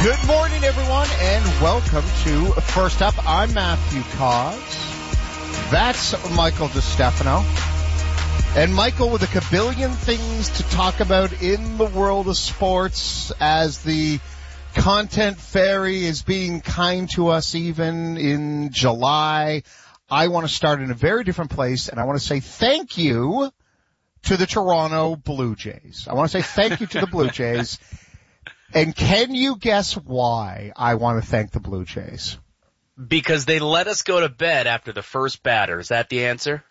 Good morning, everyone, and welcome to First Up. I'm Matthew Cause. That's Michael DeStefano. And Michael with a kabillion things to talk about in the world of sports as the content fairy is being kind to us even in July. I want to start in a very different place, and I want to say thank you to the Toronto Blue Jays. I want to say thank you to the Blue Jays. And can you guess why I want to thank the Blue Jays? Because they let us go to bed after the first batter. Is that the answer?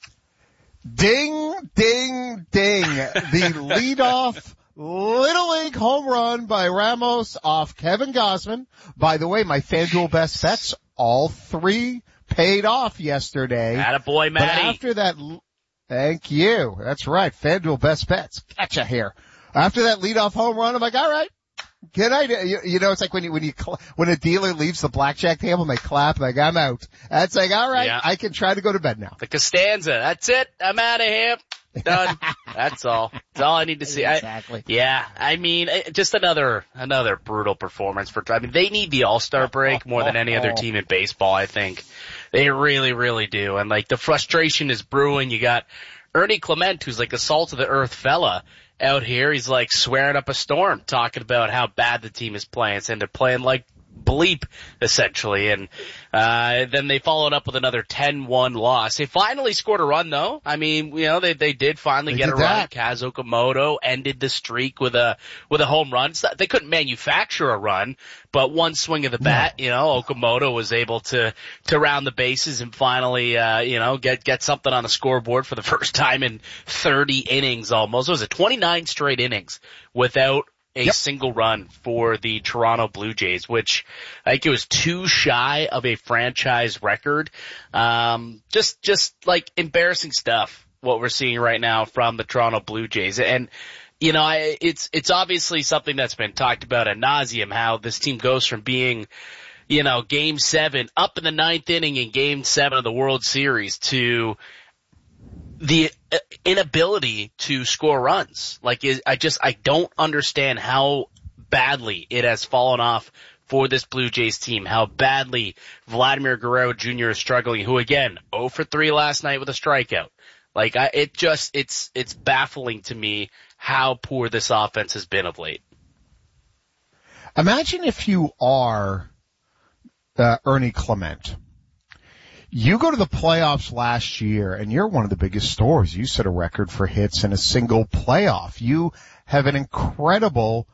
Ding, ding, ding. The leadoff Little League home run by Ramos off Kevin Gausman. By the way, my FanDuel best bets, all three paid off yesterday. Attaboy, Matty. But after that, thank you. That's right. FanDuel best bets. Catcha here. After that leadoff home run, I'm like, all right. Good idea. You know, it's like when a dealer leaves the blackjack table and they clap, like, I'm out. That's like, all right, yeah. I can try to go to bed now. The Costanza. That's it. I'm out of here. Done. That's all. That's all I need to see. Exactly. I mean, just another brutal performance they need the All-Star break more than any other team in baseball, I think. They really, really do. And like the frustration is brewing. You got Ernie Clement, who's like a salt of the earth fella out here. He's like swearing up a storm, talking about how bad the team is playing, saying they're playing like bleep, essentially. And then they followed up with another 10-1 loss. They finally scored a run, though. I mean, you know, they did finally get a run. Kaz Okamoto ended the streak with a home run. They couldn't manufacture a run, but one swing of the bat, you know, Okamoto was able to round the bases and finally, get something on the scoreboard for the first time in 30 innings almost. What was it, 29 straight innings without a single run for the Toronto Blue Jays, which I think it was too shy of a franchise record. Just like embarrassing stuff, what we're seeing right now from the Toronto Blue Jays. And, you know, it's obviously something that's been talked about ad nauseum, how this team goes from being, you know, Game 7 up in the ninth inning in Game 7 of the World Series to the inability to score runs. Like, I don't understand how badly it has fallen off for this Blue Jays team, how badly Vladimir Guerrero Jr. is struggling, who again, 0 for 3 last night with a strikeout. Like, it's baffling to me how poor this offense has been of late. Imagine if you are Ernie Clement. You go to the playoffs last year, and you're one of the biggest stories. You set a record for hits in a single playoff. You have an incredible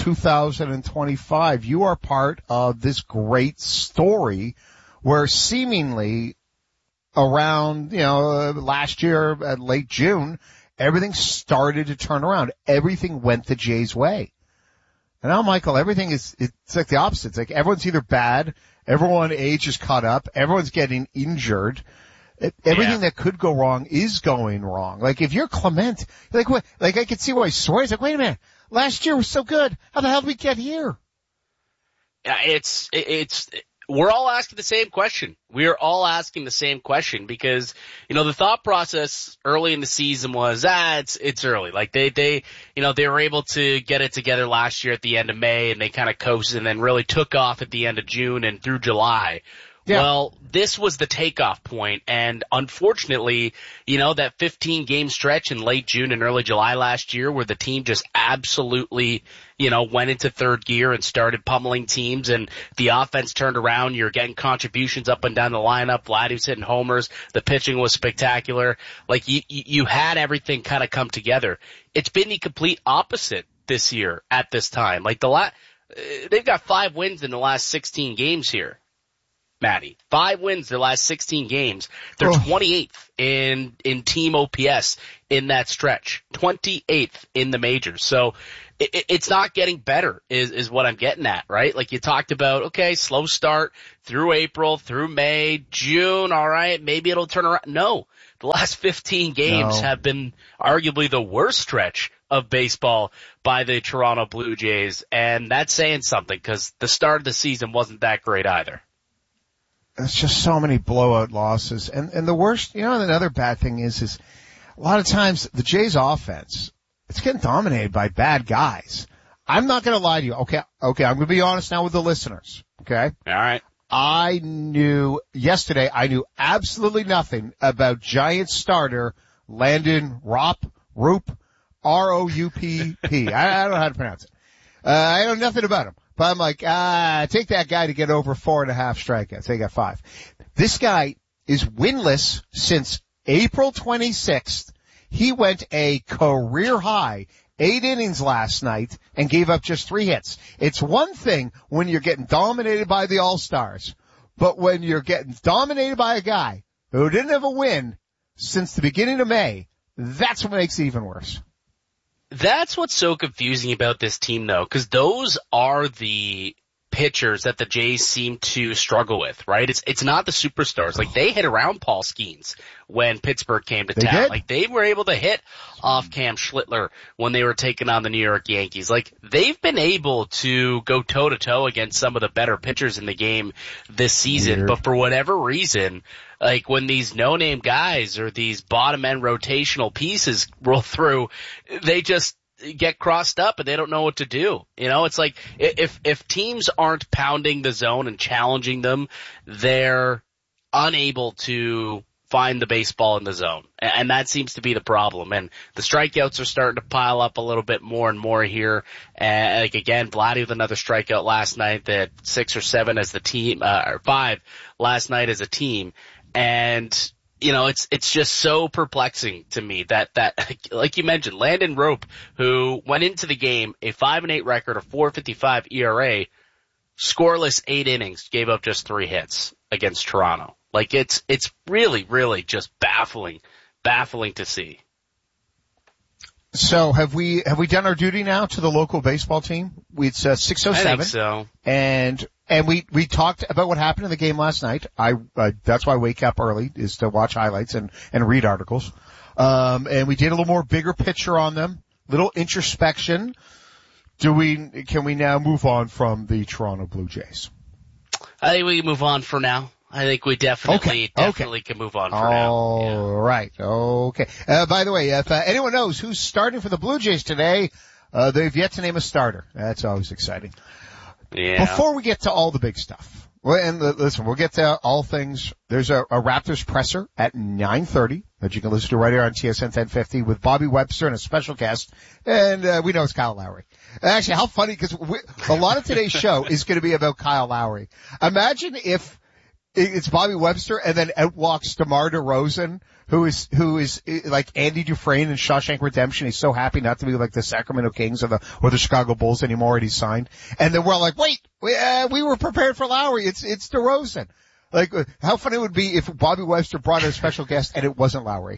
2025. You are part of this great story where seemingly around, last year at late June, everything started to turn around. Everything went the Jays' way. And now, Michael, it's like the opposite. It's like everyone's either bad, everyone age is caught up, everyone's getting injured. Everything that could go wrong is going wrong. Like, if you're Clement, like what? Like, I could see why he swears. Like, wait a minute, last year was so good. How the hell did we get here? Yeah, we're all asking the same question. We're all asking the same question because, you know, the thought process early in the season was, it's early. Like they were able to get it together last year at the end of May and they kind of coasted and then really took off at the end of June and through July. Yeah. Well, this was the takeoff point, and unfortunately, you know, that 15-game stretch in late June and early July last year where the team just absolutely, you know, went into third gear and started pummeling teams, and the offense turned around. You're getting contributions up and down the lineup. Vladdy was hitting homers. The pitching was spectacular. Like, you had everything kind of come together. It's been the complete opposite this year at this time. Like, they've got 5 wins in the last 16 games here. Matty. 5 wins their last 16 games. They're 28th in team OPS in that stretch. 28th in the majors. So it's not getting better is what I'm getting at, right? Like you talked about, okay, slow start through April, through May, June, all right, maybe it'll turn around. No. The last 15 games have been arguably the worst stretch of baseball by the Toronto Blue Jays, and that's saying something because the start of the season wasn't that great either. It's just so many blowout losses. And the worst, another bad thing is a lot of times the Jays offense, it's getting dominated by bad guys. I'm not going to lie to you. Okay, I'm going to be honest now with the listeners. Okay? All right. I knew absolutely nothing about Giants starter Landon Roop, R-O-U-P-P. I don't know how to pronounce it. I know nothing about him. But I'm like, take that guy to get over 4.5 strikeouts. They got 5. This guy is winless since April 26th. He went a career high 8 innings last night and gave up just 3 hits. It's one thing when you're getting dominated by the All-Stars, but when you're getting dominated by a guy who didn't have a win since the beginning of May, that's what makes it even worse. That's what's so confusing about this team, though, because those are the pitchers that the Jays seem to struggle with, right? It's not the superstars. Like, they hit around Paul Skeens when Pittsburgh came to town. Like, they were able to hit off Cam Schlittler when they were taking on the New York Yankees. Like, they've been able to go toe-to-toe against some of the better pitchers in the game this season. But for whatever reason, like, when these no-name guys or these bottom-end rotational pieces roll through, they just get crossed up and they don't know what to do. You know, it's like if teams aren't pounding the zone and challenging them, they're unable to find the baseball in the zone. And that seems to be the problem. And the strikeouts are starting to pile up a little bit more and more here. And like, again, Vladdy with another strikeout last night, that 6 or 7 as the team, or 5 last night as a team. And you know, it's just so perplexing to me that, like you mentioned, Landon Rope, who went into the game a 5-8 record, a 4.55 ERA, scoreless 8 innings, gave up just 3 hits against Toronto. Like, it's really, really just baffling to see. So have we done our duty now to the local baseball team? It's 6:07. I think so. And we talked about what happened in the game last night. That's why I wake up early, is to watch highlights and read articles. And we did a little more bigger picture on them, little introspection. Can we now move on from the Toronto Blue Jays? I think we can move on for now. I think we definitely can move on for now. All right. Okay. By the way, if anyone knows who's starting for the Blue Jays today, they've yet to name a starter. That's always exciting. Yeah. Before we get to all the big stuff, listen, we'll get to all things. There's a Raptors presser at 9:30 that you can listen to right here on TSN 1050 with Bobby Webster and a special guest. And we know it's Kyle Lowry. Actually, how funny, because a lot of today's show is going to be about Kyle Lowry. Imagine if it's Bobby Webster and then out walks DeMar DeRozan, who is like Andy Dufresne in Shawshank Redemption. He's so happy not to be like the Sacramento Kings or the Chicago Bulls anymore, and he's signed. And then we're all like, wait, we were prepared for Lowry. It's DeRozan. Like, how funny it would be if Bobby Webster brought in a special guest and it wasn't Lowry.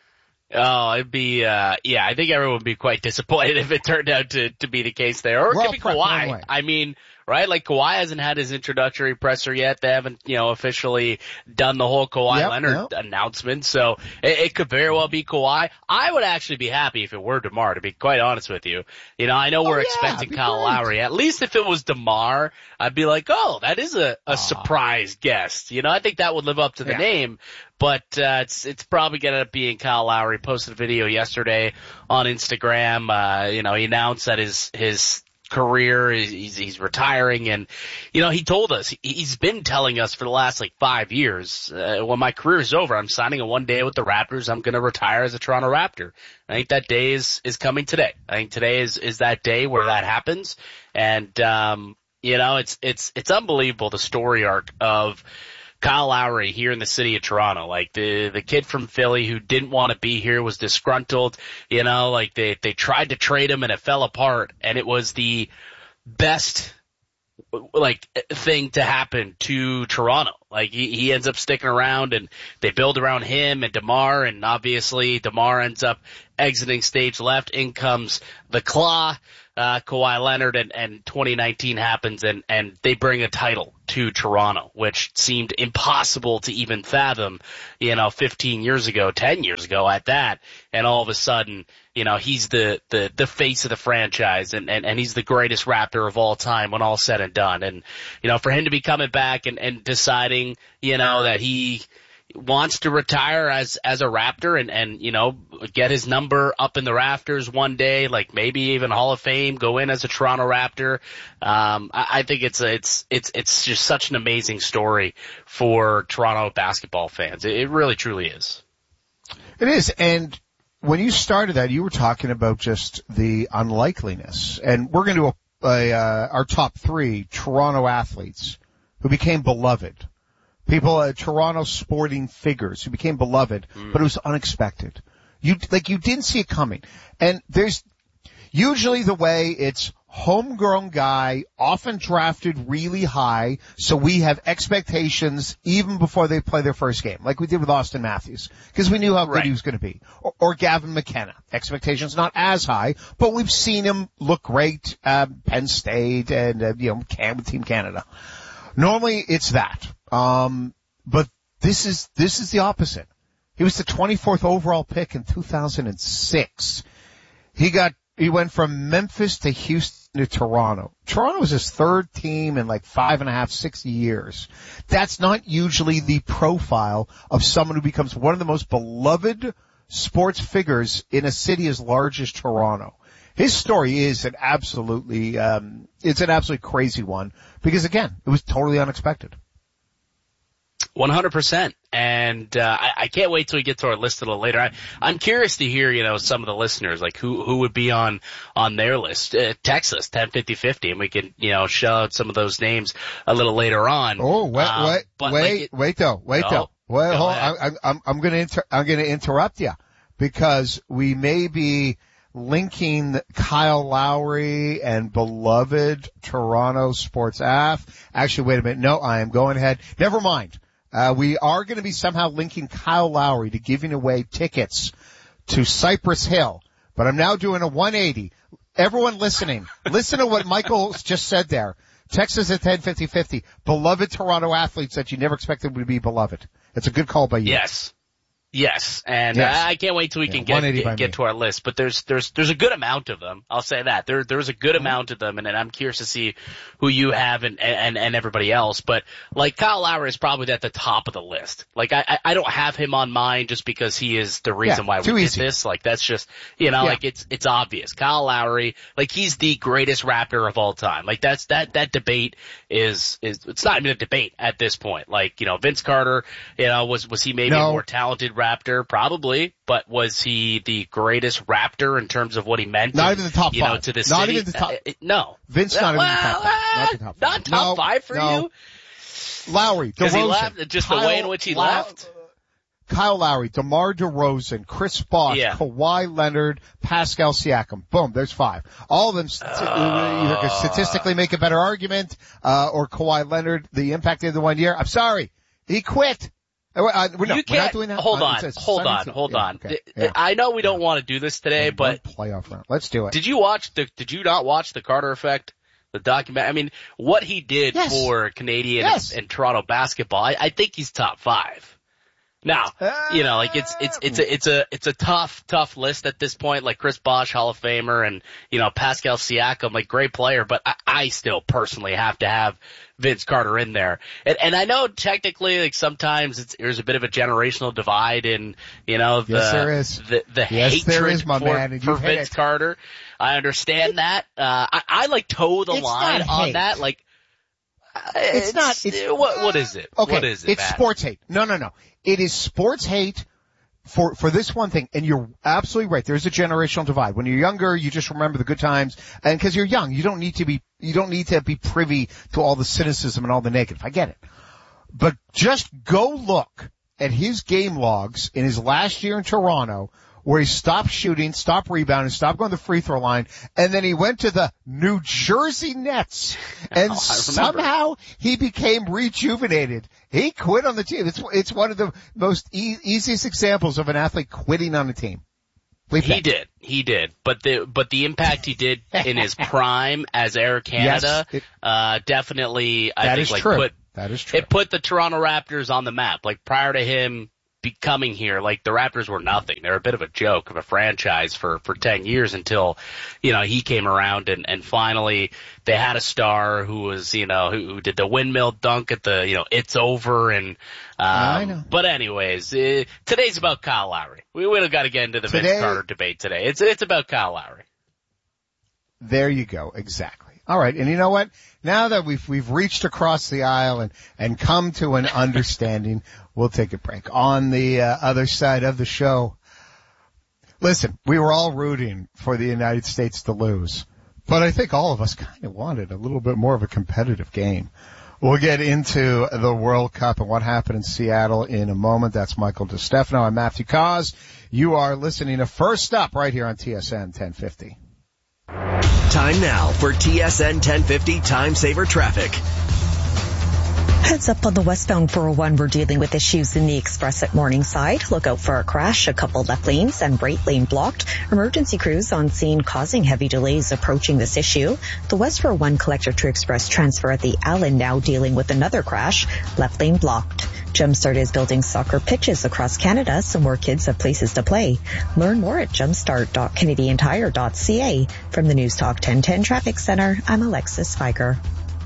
Oh, it'd be, I think everyone would be quite disappointed if it turned out to be the case there. Or it could be Kawhi. I mean, right? Like, Kawhi hasn't had his introductory presser yet. They haven't, officially done the whole Kawhi Leonard announcement. So it could very well be Kawhi. I would actually be happy if it were DeMar, to be quite honest with you. You know, I know we're expecting Kyle Lowry. At least if it was DeMar, I'd be like, oh, that is a surprise guest. You know, I think that would live up to the name. But it's probably going to end up being Kyle Lowry. Posted a video yesterday on Instagram. He announced that his career, he's retiring, and he told us, he's been telling us for the last 5 years, when my career is over, I'm signing a 1 day with the Raptors, I'm going to retire as a Toronto Raptor. I think that day is coming today. I think today is that day where that happens, and it's unbelievable, the story arc of Kyle Lowry here in the city of Toronto. Like, the kid from Philly who didn't want to be here, was disgruntled, they tried to trade him and it fell apart, and it was the best thing to happen to Toronto. Like, he ends up sticking around, and they build around him and DeMar, and obviously DeMar ends up exiting stage left. In comes the Claw, Kawhi Leonard, and 2019 happens, and they bring a title to Toronto, which seemed impossible to even fathom, 15 years ago, 10 years ago at that. And all of a sudden, he's the face of the franchise, and he's the greatest Raptor of all time when all's said and done. And, for him to be coming back and deciding, that he wants to retire as a Raptor and get his number up in the rafters one day, like maybe even Hall of Fame, go in as a Toronto Raptor. I think it's just such an amazing story for Toronto basketball fans. It really truly is. It is. And when you started that, you were talking about just the unlikeliness. And we're going to do our top 3 Toronto athletes who became beloved. People, Toronto sporting figures who became beloved, but it was unexpected. You didn't see it coming. And there's usually the way it's homegrown guy, often drafted really high, so we have expectations even before they play their first game, like we did with Austin Matthews, because we knew how good he was going to be. Or Gavin McKenna. Expectations not as high, but we've seen him look great, Penn State and, with Team Canada. Normally it's that. But this is the opposite. He was the 24th overall pick in 2006. He went from Memphis to Houston to Toronto. Toronto was his 3rd team in like 5.5, 6 years. That's not usually the profile of someone who becomes one of the most beloved sports figures in a city as large as Toronto. His story is an absolutely crazy one because again, it was totally unexpected. 100%. And, I can't wait till we get to our list a little later. I'm curious to hear, some of the listeners, like who would be on their list. Text us 105050 and we can, shout out some of those names a little later on. Oh, wait though. Well, hold on. I'm going to interrupt you because we may be linking Kyle Lowry and beloved Toronto sports AF. Actually, wait a minute. No, I am going ahead. Never mind. We are going to be somehow linking Kyle Lowry to giving away tickets to Cypress Hill, but I'm now doing a 180. Everyone listening, listen to what Michael just said there. Text us at 105050. Beloved Toronto athletes that you never expected would be beloved. It's a good call by you. Yes, and I can't wait till we can get to our list. But there's a good amount of them. I'll say that there's a good amount of them, and I'm curious to see who you have and everybody else. But like Kyle Lowry is probably at the top of the list. Like I don't have him on mine just because he is the reason why we did this. Like that's just like it's obvious. Kyle Lowry, like he's the greatest Raptor of all time. Like that debate is it's not even a debate at this point. Like Vince Carter, was he maybe a more talented Raptor? Probably, but was he the greatest Raptor in terms of what he meant? Not even the top 5. To the not city? Even the top. No. Vince not even the top 5. Not top 5 for you? Lowry, DeRozan. He left, just the way in which he left? Kyle Lowry, DeMar DeRozan, Chris Bosh, Kawhi Leonard, Pascal Siakam. Boom, there's 5. All of them either could statistically make a better argument, or Kawhi Leonard, the impact of the 1 year. I'm sorry. He quit. We're not doing that. Hold on. Okay. Yeah. I know we don't want to do this today, but playoff round. Let's do it. Did you not watch the Carter Effect? The document. I mean, what he did for Canadian and Toronto basketball. I think he's top 5. Now, it's a tough list at this point. Like Chris Bosh, Hall of Famer, and Pascal Siakam, like great player, but I still personally have to have Vince Carter in there. And I know technically, like sometimes there's a bit of a generational divide in the hatred for Vince Carter. I understand that. I like toe the line on that. Like it's not. What is it? Okay, what is it? It's Matt? Sports hate. No. It is sports hate for this one thing. And you're absolutely right. There's a generational divide. When you're younger, you just remember the good times. And cause you're young, you don't need to be privy to all the cynicism and all the negative. I get it. But just go look at his game logs in his last year in Toronto, where he stopped shooting, stopped rebounding, stopped going to the free throw line, and then he went to the New Jersey Nets, and somehow he became rejuvenated. He quit on the team. It's one of the most easiest examples of an athlete quitting on a team. He did. But the impact he did in his prime as Air Canada, definitely, I think, like, that is true. It put the Toronto Raptors on the map. Like, prior to him becoming here, like the Raptors were nothing. They're a bit of a joke of a franchise for 10 years until, he came around and finally they had a star who was, who did the windmill dunk at the, it's over and, I know. But anyways, today's about Kyle Lowry. We would have got to get into the Vince Carter debate today. It's about Kyle Lowry. There you go. Exactly. All right. And you know what? Now that we've reached across the aisle and come to an understanding, we'll take a break. On the other side of the show, listen, we were all rooting for the United States to lose, but I think all of us kind of wanted a little bit more of a competitive game. We'll get into the World Cup and what happened in Seattle in a moment. That's Michael DeStefano. I'm Matthew Cause. You are listening to First Up right here on TSN 1050. Time now for TSN 1050 Time Saver Traffic. Heads up on the westbound 401. We're dealing with issues in the express at Morningside. Look out for a crash, a couple left lanes and right lane blocked. Emergency crews on scene causing heavy delays approaching this issue. The West 401 collector to express transfer at the Allen now dealing with another crash, left lane blocked. Jumpstart is building soccer pitches across Canada so more kids have places to play. Learn more at jumpstart.canadiantire.ca. From the News Talk 1010 Traffic Center, I'm Alexis Spiker.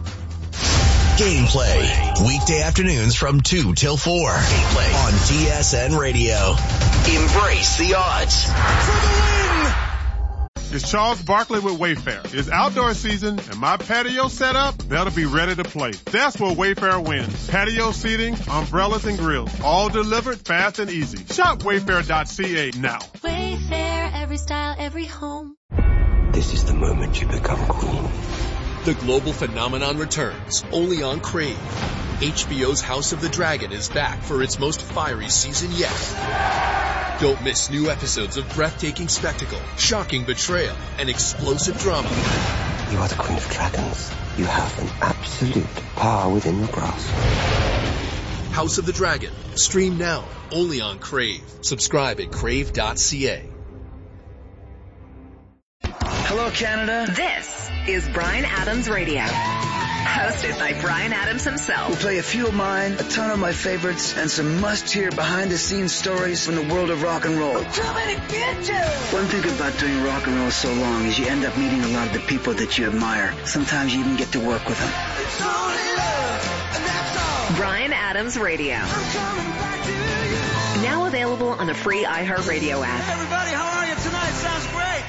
Gameplay, weekday afternoons from 2 till 4. Gameplay on TSN Radio. Embrace the odds. For the win! It's Charles Barkley with Wayfair. It's outdoor season and my patio set up, that'll be ready to play. That's where Wayfair wins. Patio seating, umbrellas and grills, all delivered fast and easy. Shop wayfair.ca now. Wayfair, every style, every home. This is the moment you become queen. The global phenomenon returns, only on Crave. HBO's House of the Dragon is back for its most fiery season yet. Don't miss new episodes of breathtaking spectacle, shocking betrayal, and explosive drama. You are the Queen of Dragons. You have an absolute power within your grasp. House of the Dragon. Stream now, only on Crave. Subscribe at crave.ca. Hello, Canada. This is Bryan Adams Radio, hosted by Bryan Adams himself. We'll play a few of mine, a ton of my favorites, and some must-hear behind-the-scenes stories from the world of rock and roll. One thing about doing rock and roll so long is you end up meeting a lot of the people that you admire. Sometimes you even get to work with them. Bryan Adams Radio. Now available on the free iHeartRadio app. Hey, everybody, how are you tonight? Sounds great.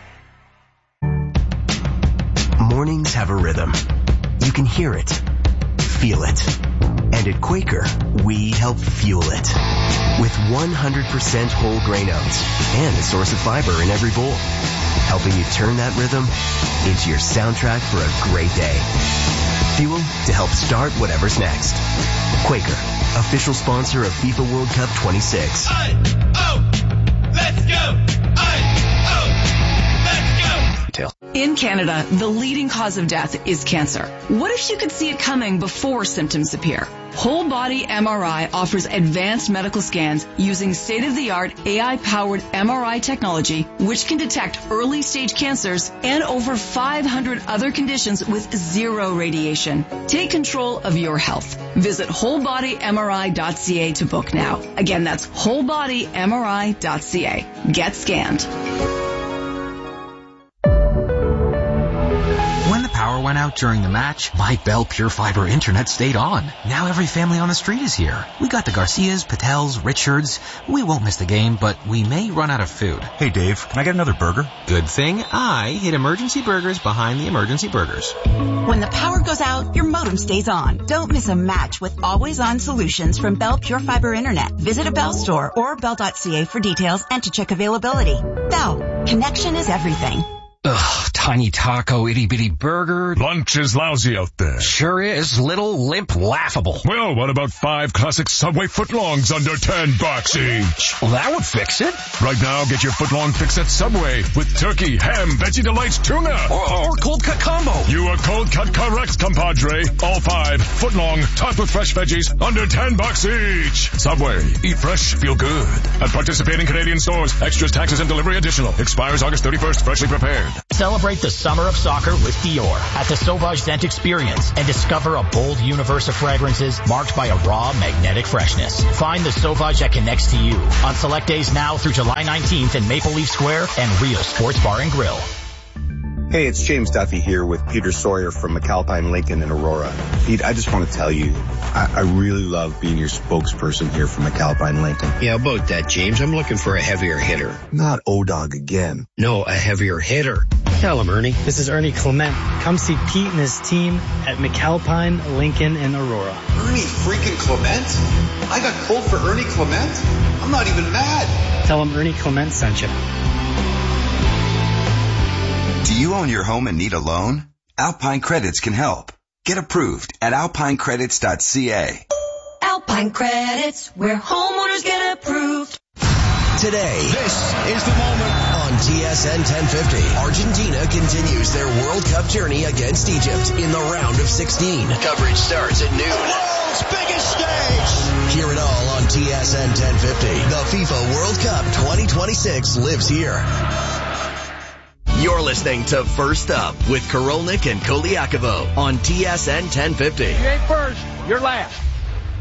Mornings have a rhythm. You can hear it, feel it. And at Quaker, we help fuel it. With 100% whole grain oats and a source of fiber in every bowl. Helping you turn that rhythm into your soundtrack for a great day. Fuel to help start whatever's next. Quaker, official sponsor of FIFA World Cup 26. Let's go! In Canada, the leading cause of death is cancer. What if you could see it coming before symptoms appear? Whole Body MRI offers advanced medical scans using state-of-the-art AI-powered MRI technology, which can detect early-stage cancers and over 500 other conditions with zero radiation. Take control of your health. Visit wholebodymri.ca to book now. Again, that's wholebodymri.ca. Get scanned. Power went out during the match, my Bell Pure Fiber internet stayed on. Now every family on the street is here. We got the Garcias, Patels, Richards. We won't miss the game, but we may run out of food. Hey Dave, can I get another burger? Good thing I hid Emergency Burgers behind the Emergency Burgers. When the power goes out, your modem stays on. Don't miss a match with always-on solutions from Bell Pure Fiber Internet. Visit a Bell store or bell.ca for details and to check availability. Bell, connection is everything. Ugh, tiny taco, itty-bitty burger. Lunch is lousy out there. Sure is. Little, limp, laughable. Well, what about 5 classic Subway footlongs under $10 each? Well, that would fix it. Right now, get your footlong fix at Subway with turkey, ham, Veggie Delights, tuna. Or cold cut combo. You are cold cut correct, compadre. All 5 footlong, topped with fresh veggies, under $10 each. Subway. Eat fresh, feel good. At participating Canadian stores. Extras, taxes, and delivery additional. Expires August 31st. Freshly prepared. Celebrate the summer of soccer with Dior at the Sauvage Scent Experience and discover a bold universe of fragrances marked by a raw, magnetic freshness. Find the Sauvage that connects to you on select days now through July 19th in Maple Leaf Square and Rio Sports Bar and Grill. Hey, it's James Duffy here with Peter Sawyer from McAlpine Lincoln in Aurora. Pete, I just want to tell you, I really love being your spokesperson here for McAlpine Lincoln. Yeah, about that, James. I'm looking for a heavier hitter. Not O-Dog again. No, a heavier hitter. Tell him, Ernie. This is Ernie Clement. Come see Pete and his team at McAlpine Lincoln in Aurora. Ernie freaking Clement? I got cold for Ernie Clement? I'm not even mad. Tell him Ernie Clement sent you. Do you own your home and need a loan? Alpine Credits can help. Get approved at alpinecredits.ca. Alpine Credits, where homeowners get approved. Today, this is the moment on TSN 1050. Argentina continues their World Cup journey against Egypt in the round of 16. Coverage starts at noon. The world's biggest stage. Hear it all on TSN 1050. The FIFA World Cup 2026 lives here. You're listening to First Up with Korolnik and Koliakovo on TSN 1050. You ain't first, you're last.